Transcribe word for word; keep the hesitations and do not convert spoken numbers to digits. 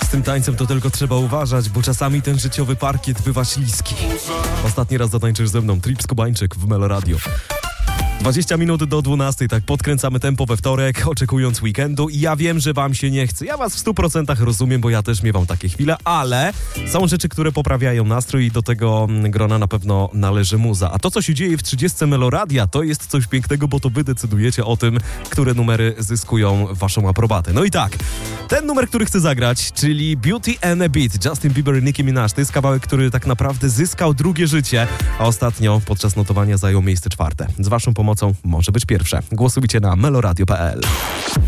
Z tym tańcem to tylko trzeba uważać, bo czasami ten życiowy parkiet bywa śliski. Ostatni raz zatańczysz ze mną, Trip Skubańczyk w Melo Radio. dwadzieścia minut do dwunastej, tak podkręcamy tempo we wtorek, oczekując weekendu i ja wiem, że wam się nie chce. Ja was w stu procentach rozumiem, bo ja też miewam takie chwile, ale są rzeczy, które poprawiają nastrój i do tego grona na pewno należy muza. A to, co się dzieje w trzydziestce Meloradia, to jest coś pięknego, bo to wy decydujecie o tym, które numery zyskują waszą aprobatę. No i tak, ten numer, który chcę zagrać, czyli Beauty and a Beat, Justin Bieber i Nicki Minaj, to jest kawałek, który tak naprawdę zyskał drugie życie, a ostatnio podczas notowania zajął miejsce czwarte. Z waszą pomocą może być pierwsze. Głosujcie na meloradio kropka pe el.